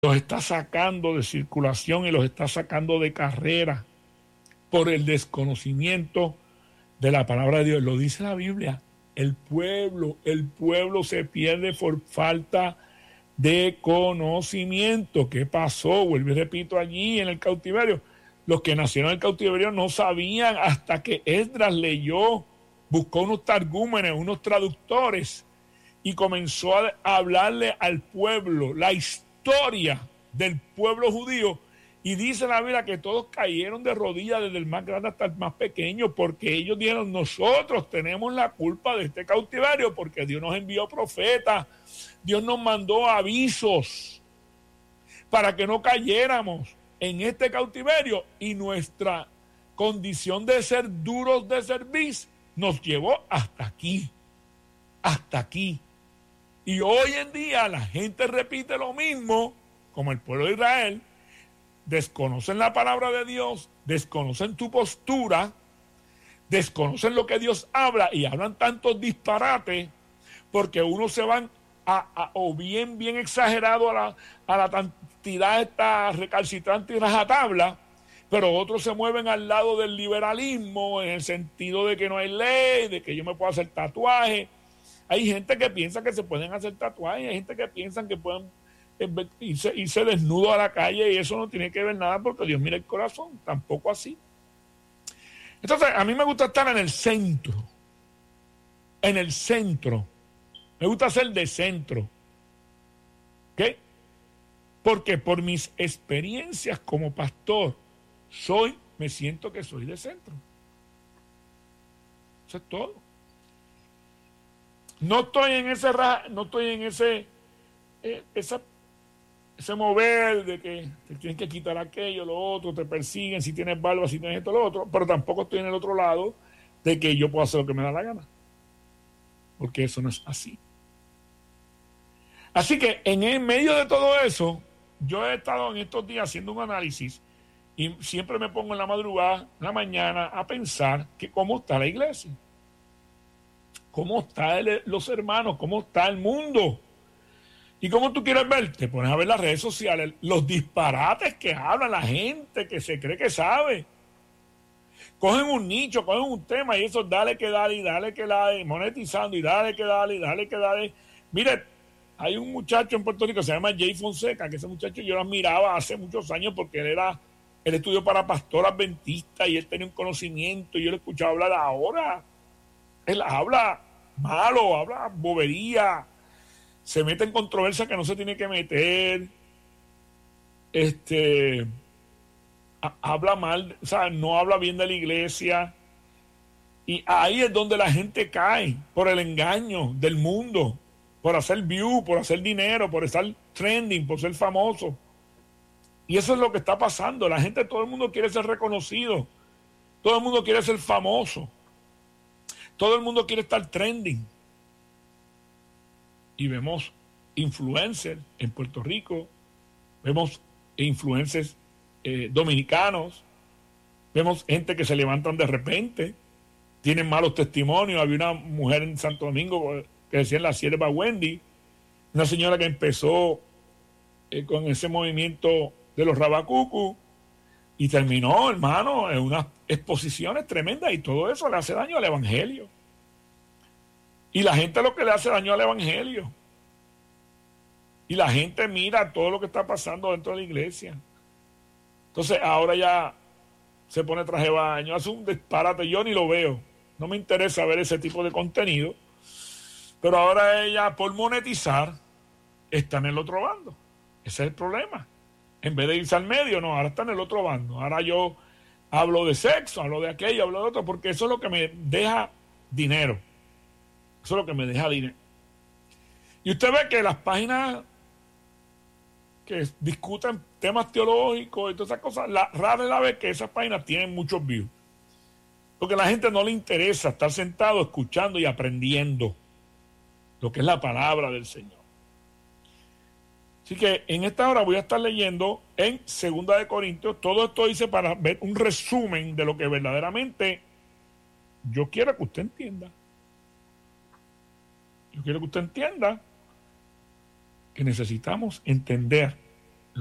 Los está sacando de circulación y los está sacando de carrera por el desconocimiento de la palabra de Dios. Lo dice la Biblia. El pueblo se pierde por falta de conocimiento. ¿Qué pasó? Vuelvo y repito, allí en el cautiverio. Los que nacieron en el cautiverio no sabían hasta que Esdras leyó, buscó unos targúmenes, unos traductores, y comenzó a hablarle al pueblo la historia del pueblo judío. Y dice la Biblia que todos cayeron de rodillas, desde el más grande hasta el más pequeño, porque ellos dijeron: nosotros tenemos la culpa de este cautiverio, porque Dios nos envió profetas, Dios nos mandó avisos para que no cayéramos en este cautiverio, y nuestra condición de ser duros de cerviz nos llevó hasta aquí, hasta aquí. Y hoy en día la gente repite lo mismo, como el pueblo de Israel. Desconocen la palabra de Dios, desconocen tu postura, desconocen lo que Dios habla y hablan tantos disparates, porque unos se van o bien exagerado a la cantidad esta recalcitrante y rajatabla, pero otros se mueven al lado del liberalismo, en el sentido de que no hay ley, de que yo me puedo hacer tatuajes. Hay gente que piensa que se pueden hacer tatuajes, hay gente que piensa que pueden irse desnudo a la calle, y eso no tiene que ver nada, porque Dios mira el corazón, tampoco así. Entonces, a mí me gusta estar en el centro, me gusta ser de centro, ¿ok? Porque por mis experiencias como pastor, me siento que soy de centro. Eso es todo. No estoy en ese mover de que te tienes que quitar aquello, lo otro, te persiguen si tienes barba, si tienes esto, lo otro, pero tampoco estoy en el otro lado de que yo puedo hacer lo que me da la gana, porque eso no es así. Así que en el medio de todo eso, yo he estado en estos días haciendo un análisis, y siempre me pongo en la madrugada, en la mañana, a pensar que cómo está la iglesia, cómo están los hermanos, cómo está el mundo. ¿Y cómo tú quieres ver? Te pones a ver las redes sociales, los disparates que habla la gente que se cree que sabe. Cogen un nicho, cogen un tema, y eso dale que dale, y dale que dale, monetizando, y dale que dale, y dale que dale. Mire, hay un muchacho en Puerto Rico que se llama Jay Fonseca, que ese muchacho yo lo admiraba hace muchos años, porque él estudió para pastor adventista, y él tenía un conocimiento, y yo lo escuchaba hablar ahora. Él habla malo, habla bobería, se mete en controversia que no se tiene que meter, habla mal, o sea, no habla bien de la iglesia, y ahí es donde la gente cae, por el engaño del mundo, por hacer view, por hacer dinero, por estar trending, por ser famoso. Y eso es lo que está pasando. La gente, todo el mundo quiere ser reconocido, todo el mundo quiere ser famoso, todo el mundo quiere estar trending. Y vemos influencers en Puerto Rico, vemos influencers dominicanos, vemos gente que se levantan de repente, tienen malos testimonios. Había una mujer en Santo Domingo que decían la sierva Wendy, una señora que empezó con ese movimiento de los rabacucu y terminó, hermano, en unas exposiciones tremendas, y todo eso le hace daño al evangelio. Y la gente lo que le hace daño al evangelio. Y la gente mira todo lo que está pasando dentro de la iglesia. Entonces ahora ya se pone traje de baño, hace un disparate, yo ni lo veo. No me interesa ver ese tipo de contenido. Pero ahora ella, por monetizar, está en el otro bando. Ese es el problema. En vez de irse al medio, no, ahora está en el otro bando. Ahora yo hablo de sexo, hablo de aquello, hablo de otro, porque eso es lo que me deja dinero. Eso es lo que me deja dinero. Y usted ve que las páginas que discuten temas teológicos y todas esas cosas, rara es la vez que esas páginas tienen muchos views. Porque a la gente no le interesa estar sentado escuchando y aprendiendo lo que es la palabra del Señor. Así que en esta hora voy a estar leyendo en 2 de Corintios. Todo esto hice para ver un resumen de lo que verdaderamente yo quiero que usted entienda. Yo quiero que usted entienda que necesitamos entender